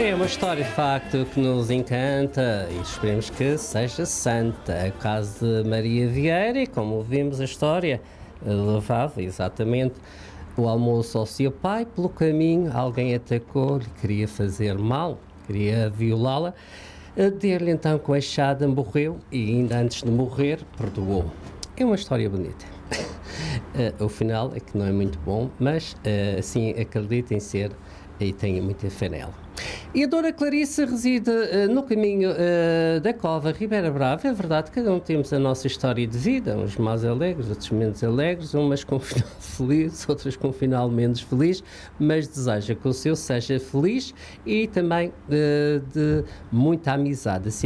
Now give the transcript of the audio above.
É uma história de facto que nos encanta e esperemos que seja santa. É o caso de Maria Vieira e, como vimos, a história levava exatamente o almoço ao seu pai. Pelo caminho, alguém atacou-lhe, queria fazer mal, queria violá-la. Deu-lhe então com a enxada, morreu e, ainda antes de morrer, perdoou. É uma história bonita. O final é que não é muito bom, mas assim acredito em ser e tenho muita fé nela. E a Dona Clarice reside no caminho da Cova Ribeira Brava. É verdade, cada um temos a nossa história de vida, uns mais alegres, outros menos alegres, umas com um final feliz, outras com um final menos feliz, mas deseja que o seu seja feliz e também de muita amizade.